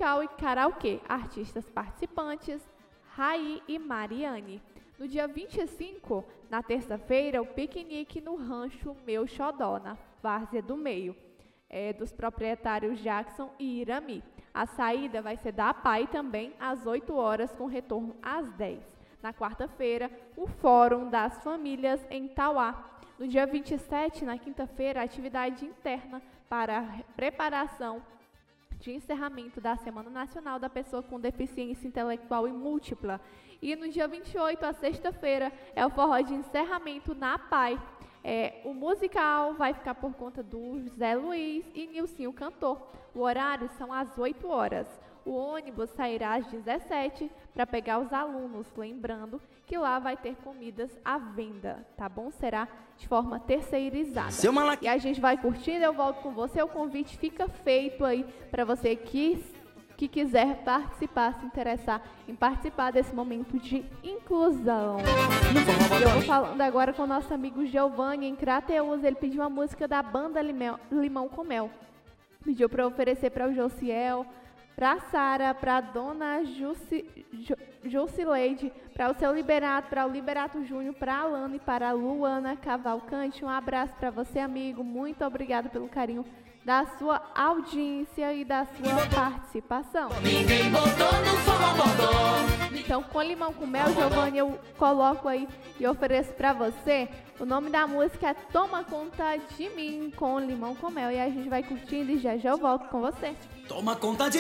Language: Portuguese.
musical e karaokê. Artistas participantes, Raí e Mariane. No dia 25, na terça-feira, o piquenique no Rancho Meu Xodó, na Várzea do Meio, dos proprietários Jackson e Irami. A saída vai ser da APAI também às 8 horas, com retorno às 10. Na quarta-feira, o Fórum das Famílias em Tauá. No dia 27, na quinta-feira, a atividade interna para a preparação de encerramento da Semana Nacional da Pessoa com Deficiência Intelectual e Múltipla. E no dia 28, a sexta-feira, é o forró de encerramento na APAI. O musical vai ficar por conta do Zé Luiz e Nilcinho Cantor. O horário são às 8 horas. O ônibus sairá às 17 para pegar os alunos, lembrando que lá vai ter comidas à venda, tá bom? Será de forma terceirizada. E a gente vai curtindo, eu volto com você, o convite fica feito aí para você que quiser participar, se interessar em participar desse momento de inclusão. Eu vou falando agora com o nosso amigo Giovanni, em Crateús. Ele pediu uma música da banda Limão com Mel. Pediu para eu oferecer para o Josiel, para a Sara, para a dona Jusileide, para o seu Liberato, para o Liberato Júnior, para a Alana e para a Luana Cavalcante. Um abraço para você, amigo. Muito obrigado pelo carinho da sua audiência e da sua participação. Então, com Limão com Mel, Giovanni, eu coloco aí e ofereço para você. O nome da música é Toma Conta de Mim, com Limão com Mel. E a gente vai curtindo e já eu volto com você. Toma conta de